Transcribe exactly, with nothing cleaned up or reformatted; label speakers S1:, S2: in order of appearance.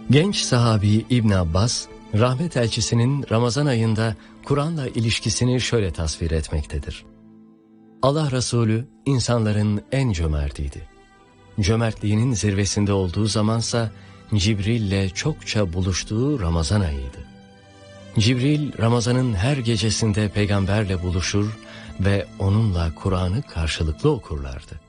S1: Genç sahabi İbn Abbas, rahmet elçisinin Ramazan ayında Kur'an'la ilişkisini şöyle tasvir etmektedir. Allah Resulü insanların en cömertiydi. Cömertliğinin zirvesinde olduğu zamansa Cibril'le çokça buluştuğu Ramazan ayıydı. Cibril Ramazan'ın her gecesinde peygamberle buluşur ve onunla Kur'an'ı karşılıklı okurlardı.